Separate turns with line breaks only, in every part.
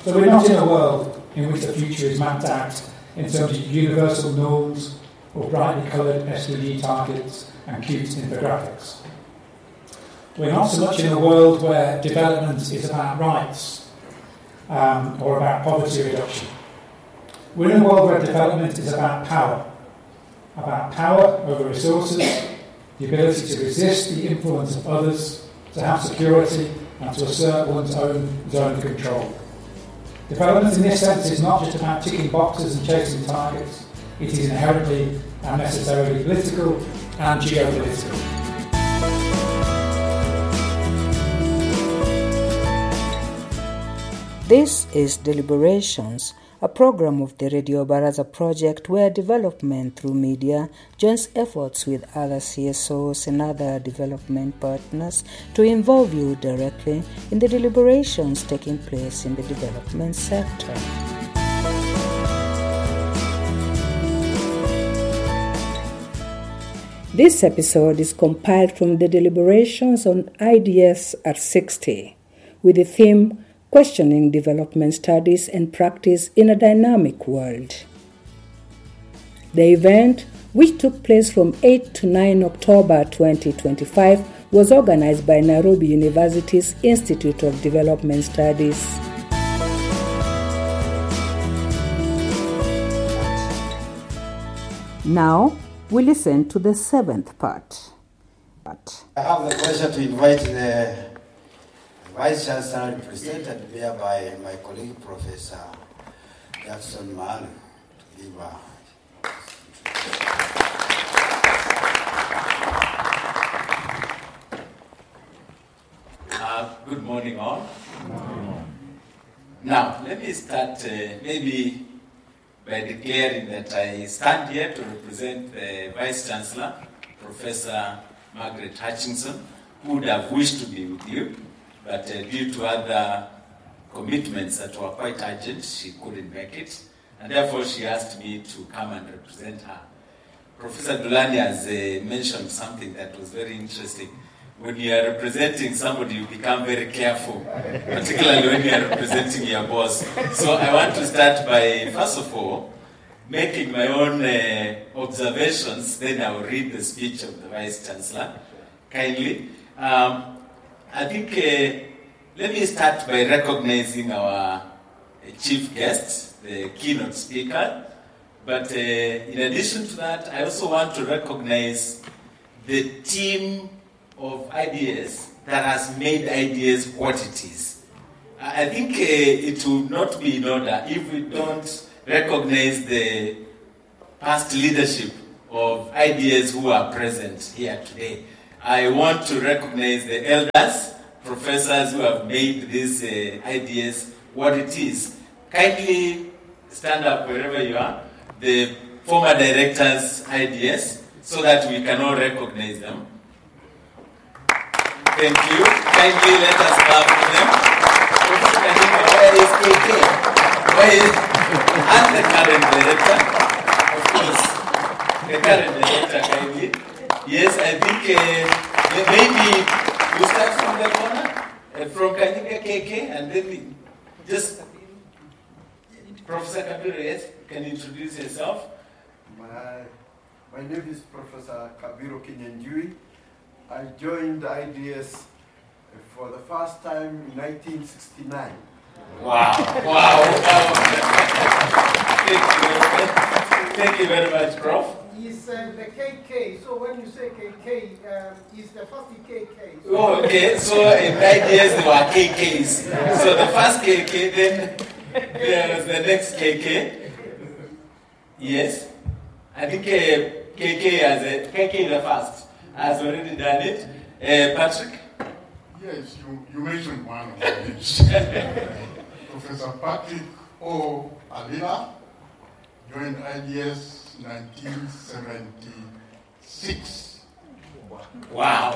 So we're not in a world in which the future is mapped out in terms of universal norms or brightly coloured SDG targets and cute infographics. We're not so much in a world where development is about rights or about poverty reduction. We're in a world where development is about power over resources, the ability to resist the influence of others, to have security, and to assert one's own zone of control. Development in this sense is not just about ticking boxes and chasing targets. It is inherently and necessarily political and geopolitical.
This is Deliberations, a program of the Radio Baraza project where development through media joins efforts with other CSOs and other development partners to involve you directly in the deliberations taking place in the development sector. This episode is compiled from the deliberations on IDS at 60 with the theme Questioning Development Studies and Practice in a Dynamic World. The event, which took place from 8 to 9 October 2025, was organized by Nairobi University's Institute of Development Studies. Now, we listen to the seventh part.
I have the pleasure to invite the Vice Chancellor, represented here by my colleague, Professor Jackson Maalu, to give
Good morning, all. Now, let me start maybe by declaring that I stand here to represent the Vice Chancellor, Professor Margaret Hutchinson, who would have wished to be with you. But due to other commitments that were quite urgent, she couldn't make it. And therefore, she asked me to come and represent her. Professor Dulani has mentioned something that was very interesting. When you are representing somebody, you become very careful, particularly when you are representing your boss. So I want to start by, first of all, making my own observations. Then I will read the speech of the Vice Chancellor, kindly. I think let me start by recognizing our chief guest, the keynote speaker. But in addition to that, I also want to recognize the team of IDS that has made IDS what it is. I think it would not be in order if we don't recognize the past leadership of IDS who are present here today. I want to recognize the elders, professors who have made this IDS what it is. Kindly stand up wherever you are. The former directors IDS, so that we can all recognize them. Thank you. Kindly let us clap for them. Where is KK? And the current director? Of course. The current director, kindly. Yes, I think maybe we start from the corner, from Kanyika KK, and then just Professor Kabiru, yes, can you introduce yourself?
My name is Professor Kabiru Kinyanjui. I joined the IDS for the first time in 1969.
Wow. Thank you very much, Prof.
Is the KK, so when you say KK, is the first KK. So
oh, okay, so in IDS there were KKs. So the first KK, then there was the next KK. Yes. I think KK the first has already done it. Patrick?
Yes, you mentioned one of them. Professor Patrick O. Alila joined IDS 1976.
Wow.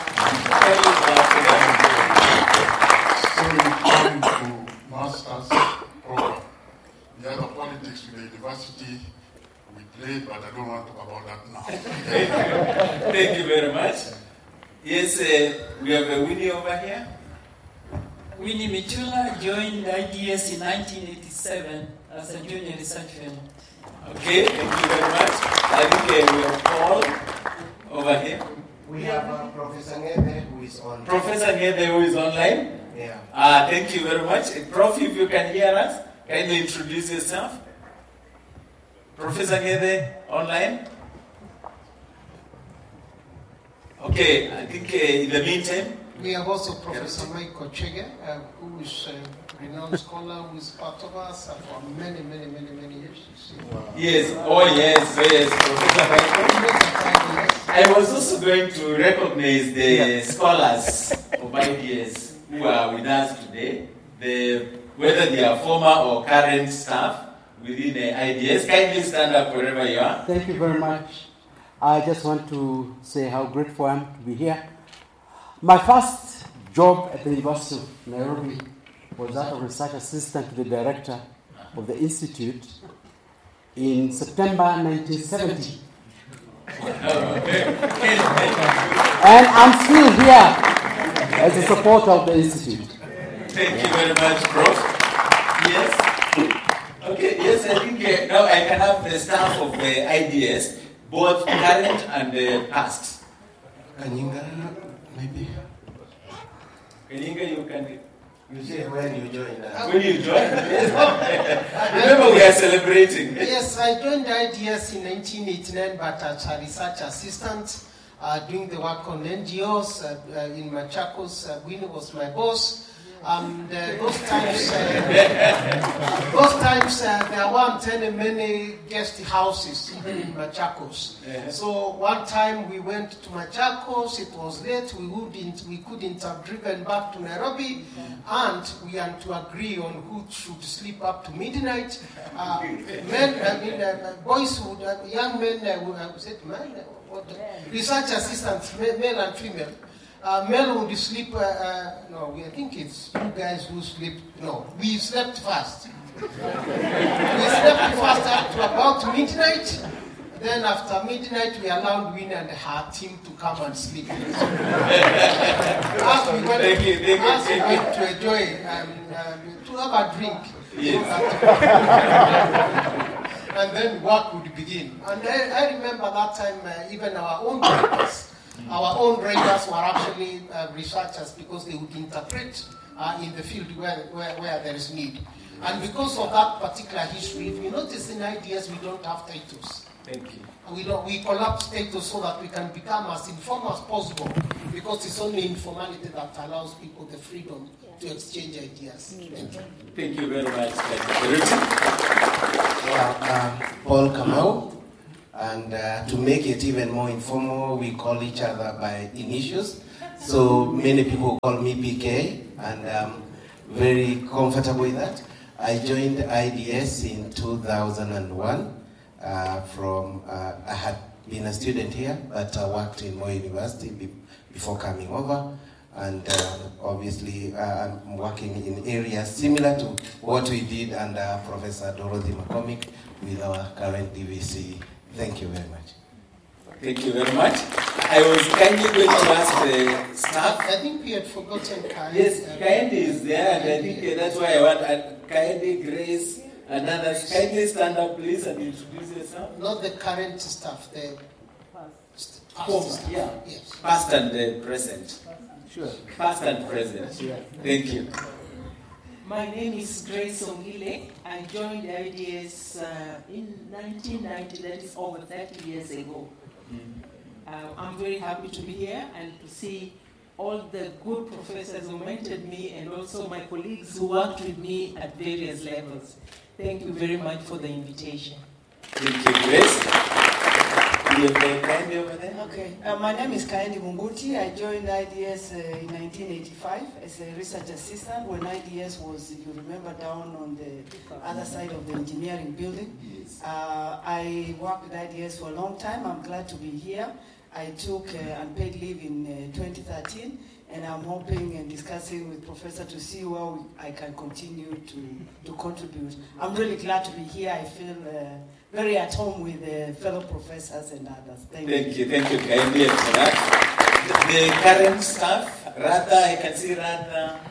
So we came to master's program. The other politics with the university we played, but I don't want to talk about that now.
Thank you very much. Yes, we have a Winnie over here.
Winnie Michula joined IDS in 1987 as a junior research fellow.
Okay, thank you very much. I think we have Paul over here.
We have Professor Ngede who is on.
Professor Ngede who is online.
Yeah.
Thank you very much. Prof, if you can hear us, kindly introduce yourself. Professor Ngede online. Okay, I think in the meantime.
We have also Professor Michael Chege, who is a renowned scholar who is part of us for many years.
Yes, yes, Professor Michael. I was also going to recognize the scholars of IDS who are with us today, whether they are former or current staff within the IDS. Kindly stand up wherever you are.
Thank you very much. I just want to say how grateful I am to be here. My first job at the University of Nairobi was that of research assistant to the director of the institute in September 1970. And I'm still here as a supporter of the institute.
Thank you very much, Prof. Yes. Okay, yes, I think now I can have the staff of the IDS, both current and past.
Kanyinga, maybe.
Kanyinga, you can.
You say when you joined us.
When you joined? Yes. Remember, we are celebrating.
Yes, I joined IDS in 1989, but as a research assistant, doing the work on NGOs in Machakos. Winnie was my boss. Those times there weren't many guest houses even in Machakos. So one time we went to Machakos. It was late. We couldn't have driven back to Nairobi, and we had to agree on who should sleep up to midnight. Boys would, young men research assistants, male and female. Male would sleep, I think it's you guys who sleep, we slept fast. We slept fast up to about midnight. Then after midnight, we allowed Winnie and her team to come and sleep. As we went to enjoy, to have a drink. And then work would begin. And I remember that time, even our own writers were actually researchers because they would interpret in the field where there is need. And because of that particular history, if you notice in IDS, we don't have titles.
Thank you.
We collapse titles so that we can become as informal as possible, because it's only informality that allows people the freedom to exchange ideas. Thank you.
Thank you very much.
Paul Kamau. And to make it even more informal, we call each other by initials. So many people call me PK, and I'm very comfortable with that. I joined IDS in 2001. I had been a student here, but I worked in Moi University before coming over. And obviously, I'm working in areas similar to what we did under Professor Dorothy McCormick with our current DVC. Thank you very much.
Thank you very much. I was kindly going to ask the staff.
I think we had forgotten Kaindi.
Yes, Kaindi is there, and I think that's why I want Kaindi, Grace, and others. Kindly stand up, please, and introduce yourself.
Not the current staff, the
past staff. Yeah. Yes. Past and present.
Sure.
Past and present.
Yeah.
Thank you.
My name is Grace Ongile. I joined IDS in 1990, that is over 30 years ago. I'm very happy to be here and to see all the good professors who mentored me and also my colleagues who worked with me at various levels. Thank you very much for the invitation.
Thank you, Grace. You have Kaindi over there?
Okay. My name is Kaindi Munguti. I joined IDS in 1985 as a research assistant when IDS was, if you remember, down on the other side of the engineering building. Yes. I worked with IDS for a long time. I'm glad to be here. I took unpaid leave in 2013, and I'm hoping and discussing with Professor to see where I can continue to contribute. I'm really glad to be here. I feel very at home with fellow professors and others. Thank you.
Thank you kindly for that. The current staff, Radha, I can see Radha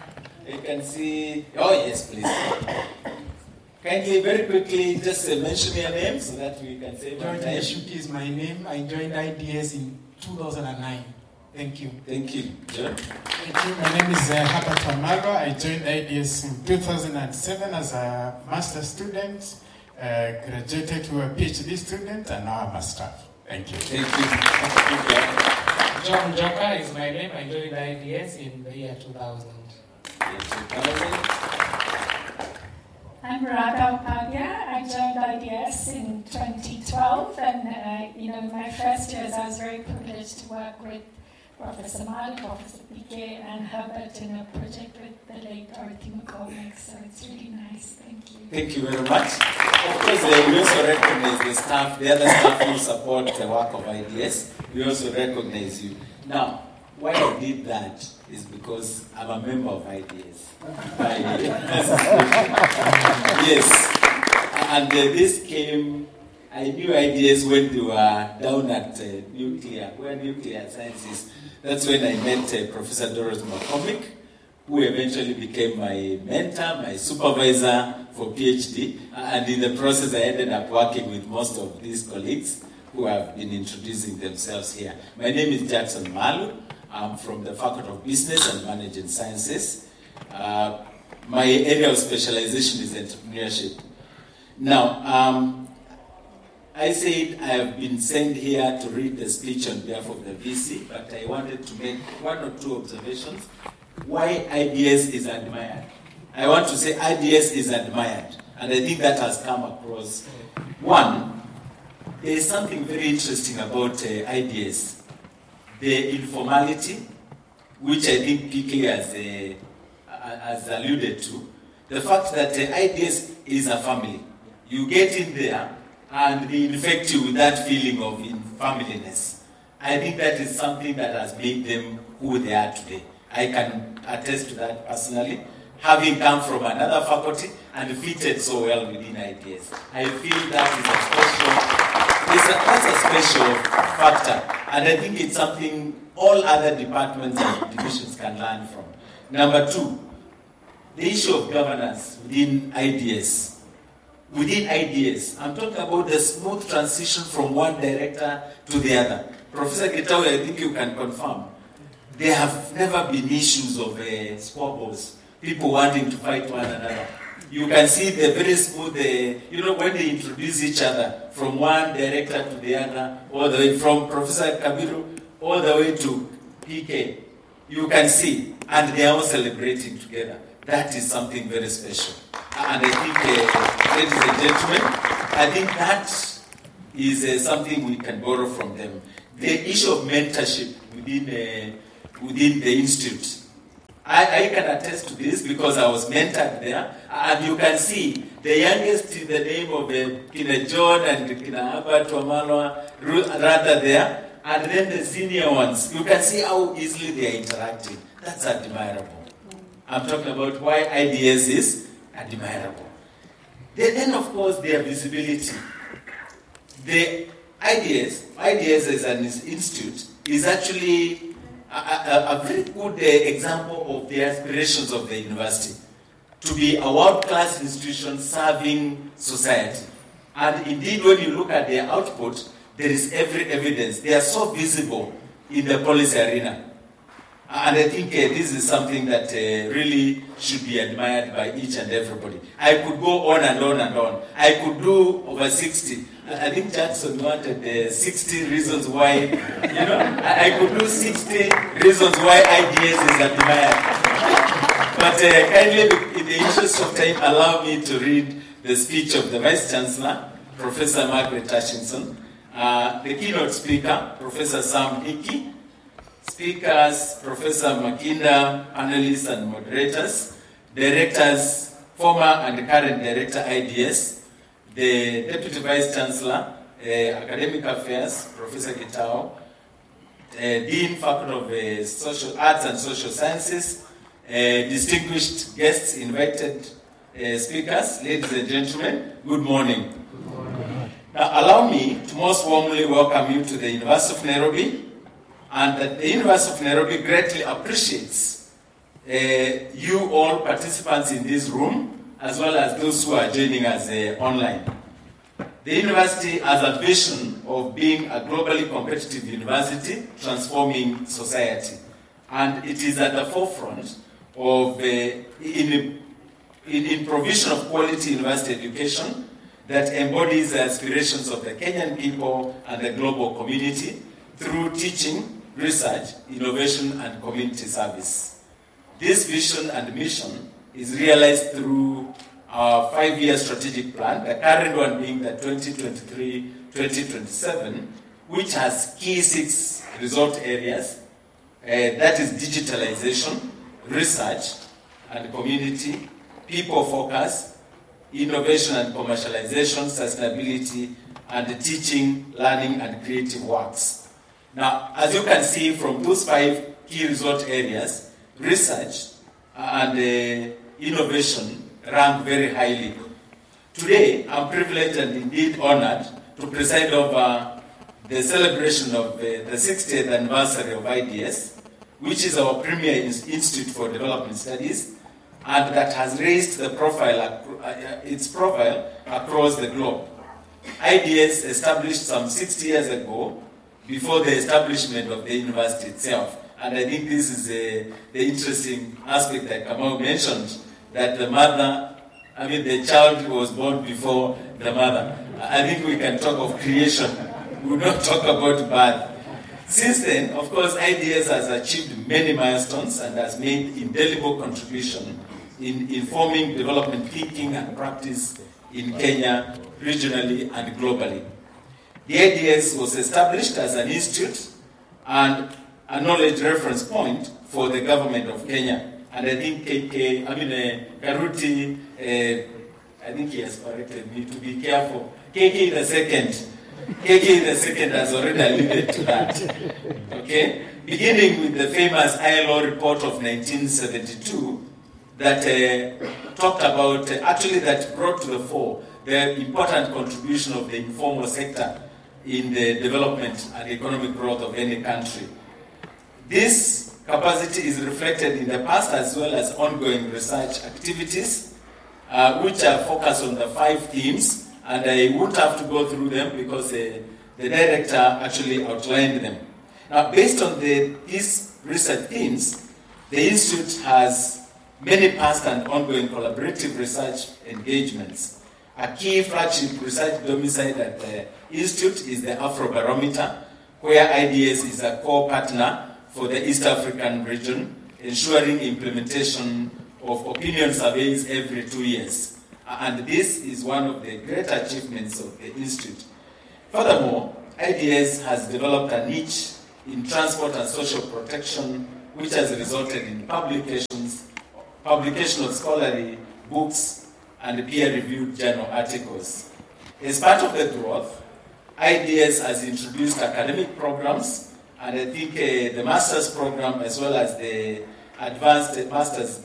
You can see, oh yes, please. Kindly, very quickly, just mention your name so that we can say
George Neshuki is my name. I joined IDS in 2009. Thank you.
Thank you, John.
Thank you. My name is Herbert Wamalo. I joined IDS in 2007 as a master student, graduated to a PhD student, and now I'm a staff. Thank you.
Thank you.
John Joka is my name. I joined IDS in the year 2000.
I'm Radha Upadhyay. I joined IDS in 2012, and my first years I was very privileged to work with Professor Mal, Professor PK, and Herbert in a project with the late Dorothy McCormick. So it's really nice. Thank you.
Thank you very much. Of course, we also recognize the staff, the other staff who support the work of IDS. We also recognize you. Now, why I did that is because I'm a member of IDS. Yes. And this came, I knew IDS when they were down at nuclear sciences. That's when I met Professor Dorothy McCormick, who eventually became my mentor, my supervisor for PhD. And in the process, I ended up working with most of these colleagues who have been introducing themselves here. My name is Jackson Malu. I'm from the Faculty of Business and Management Sciences. My area of specialization is entrepreneurship. Now, I said I have been sent here to read the speech on behalf of the VC, but I wanted to make one or two observations. Why IDS is admired. I want to say IDS is admired, and I think that has come across. One, there is something very interesting about IDS. The informality, which I think PK has alluded to. The fact that IDS is a family. You get in there and they infect you with that feeling of familiness. I think that is something that has made them who they are today. I can attest to that personally, having come from another faculty and fitted so well within IDS. I feel that that's a special factor, and I think it's something all other departments and divisions can learn from. Number two, the issue of governance within IDS. Within IDS, I'm talking about the smooth transition from one director to the other. Professor Gitawe, I think you can confirm, there have never been issues of squabbles, people wanting to fight one another. You can see the very smooth, when they introduce each other from one director to the other, all the way from Professor Kabiru all the way to PK. You can see, and they are all celebrating together. That is something very special. And I think, ladies and gentlemen, I think that is something we can borrow from them. The issue of mentorship within the institute. I can attest to this because I was mentored there, and you can see the youngest in the name of Kina John and Kina Herbert Wamalo rather there, and then the senior ones. You can see how easily they are interacting. That's admirable. I'm talking about why IDS is admirable. Then of course, their visibility. The IDS as an institute is actually a very good example of the aspirations of the university to be a world-class institution serving society. And indeed, when you look at their output, there is every evidence. They are so visible in the policy arena. And I think this is something that really should be admired by each and everybody. I could go on and on and on. I could do over 60. I think Jackson wanted 60 reasons why, I could do 60 reasons why IDS is admired. But kindly, in the interest of time, allow me to read the speech of the Vice Chancellor, Professor Margaret Hutchinson, the keynote speaker, Professor Sam Hickey, speakers, Professor Makinda, panelists and moderators, directors, former and current director IDS, the Deputy Vice Chancellor, Academic Affairs, Professor Gitao, Dean, Faculty of Social Arts and Social Sciences, distinguished guests, invited speakers, ladies and gentlemen, good morning. Good morning. Now allow me to most warmly welcome you to the University of Nairobi, and that the University of Nairobi greatly appreciates you all participants in this room, as well as those who are joining us online. The university has a vision of being a globally competitive university, transforming society. And it is at the forefront of, in provision of quality university education that embodies the aspirations of the Kenyan people and the global community through teaching, research, innovation, and community service. This vision and mission is realized through our 5-year strategic plan, the current one being the 2023-2027, which has key 6 result areas. That is digitalization, research and community, people focus, innovation and commercialization, sustainability, and teaching, learning, and creative works. Now, as you can see from those 5 key result areas, research and innovation rank very highly. Today, I'm privileged and indeed honored to preside over the celebration of the 60th anniversary of IDS, which is our premier institute for development studies, and that has raised the its profile across the globe. IDS established some 60 years ago, before the establishment of the university itself. And I think this is the interesting aspect that Kamau mentioned, that the child was born before the mother. I think we can talk of creation. We will not talk about birth. Since then, of course, IDS has achieved many milestones and has made indelible contribution in informing development thinking and practice in Kenya, regionally and globally. The IDS was established as an institute and a knowledge reference point for the government of Kenya. And I think Karuti, I think he has corrected me to be careful. KK the second has already alluded to that. Okay? Beginning with the famous ILO report of 1972 that talked about, that brought to the fore the important contribution of the informal sector in the development and economic growth of any country. This capacity is reflected in the past as well as ongoing research activities, which are focused on the 5 themes, and I won't have to go through them because the director actually outlined them. Now, based on these research themes, the Institute has many past and ongoing collaborative research engagements. A key flagship research domicile at the Institute is the Afrobarometer, where IDS is a core partner for the East African region, ensuring implementation of opinion surveys every 2 years. And this is one of the great achievements of the Institute. Furthermore, IDS has developed a niche in transport and social protection, which has resulted in publication of scholarly books and peer-reviewed journal articles. As part of the growth, IDS has introduced academic programs, and I think the master's program as well as the advanced master's,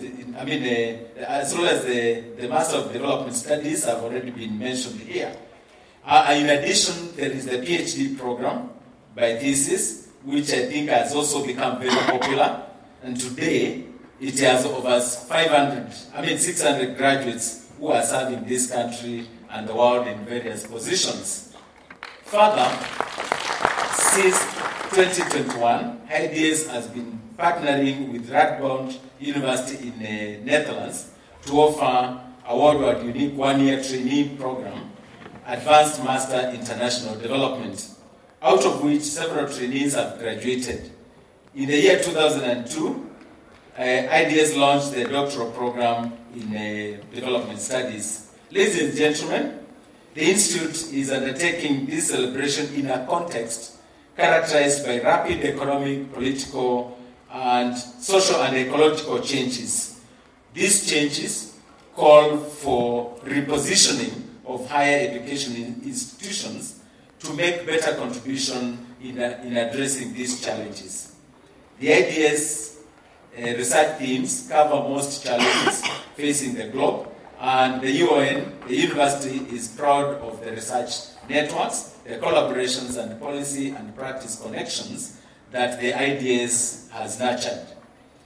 as well as the Master of Development Studies have already been mentioned here. In addition, there is the PhD program by thesis, which I think has also become very popular, and today it has over 600 graduates who are serving this country and the world in various positions. Further, since 2021, IDS has been partnering with Radboud University in the Netherlands to offer a worldwide unique 1-year trainee program, Advanced Master International Development, out of which several trainees have graduated. In the year 2002, IDS launched the doctoral program in development studies. Ladies and gentlemen, the Institute is undertaking this celebration in a context characterized by rapid economic, political, and social and ecological changes. These changes call for repositioning of higher education institutions to make better contribution in addressing these challenges. The IDS research themes cover most challenges facing the globe, and the UN, the university, is proud of the research networks, the collaborations and policy and practice connections that the IDS has nurtured.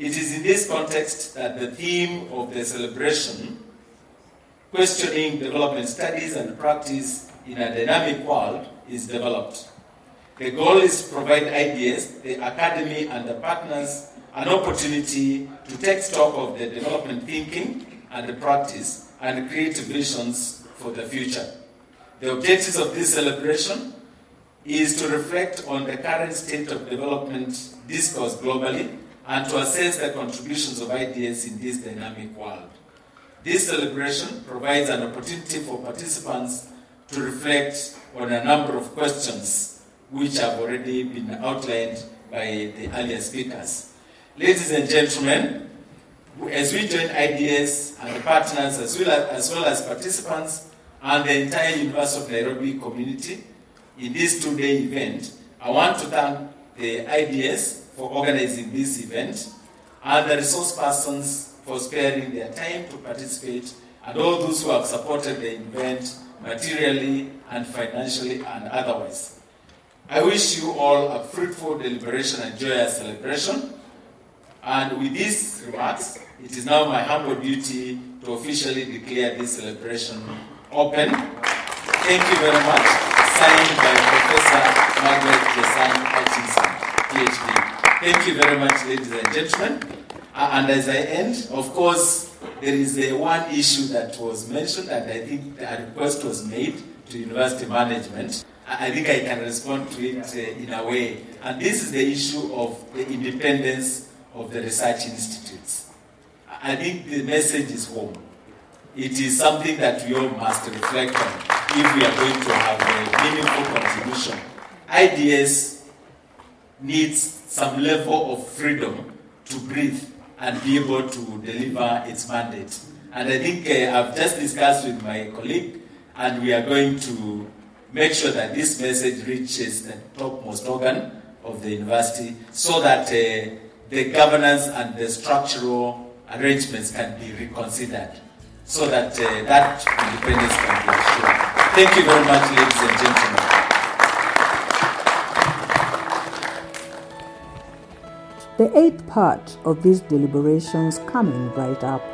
It is in this context that the theme of the celebration, questioning development studies and practice in a dynamic world, is developed. The goal is to provide ideas, the academy and the partners an opportunity to take stock of the development thinking and the practice and create visions for the future. The objectives of this celebration is to reflect on the current state of development discourse globally and to assess the contributions of ideas in this dynamic world. This celebration provides an opportunity for participants to reflect on a number of questions which have already been outlined by the earlier speakers. Ladies and gentlemen, as we join ideas and the partners as well as participants and the entire University of Nairobi community in this two-day event, I want to thank the IDS for organizing this event and the resource persons for sparing their time to participate and all those who have supported the event materially and financially and otherwise. I wish you all a fruitful deliberation and joyous celebration. And with these remarks, it is now my humble duty to officially declare this celebration open. Thank you very much. Signed by Professor Margaret Jesan Hutchinson, PhD. Thank you very much, ladies and gentlemen. And as I end, of course, there is one issue that was mentioned, and I think a request was made to university management. I think I can respond to it in a way. And this is the issue of the independence of the research institutes. I think the message is home. It is something that we all must reflect on if we are going to have a meaningful contribution. IDS needs some level of freedom to breathe and be able to deliver its mandate. And I think I've just discussed with my colleague, and we are going to make sure that this message reaches the topmost organ of the university so that the governance and the structural arrangements can be reconsidered so that that independence can be assured. Thank you very much, ladies and gentlemen.
The eighth part of these deliberations coming right up.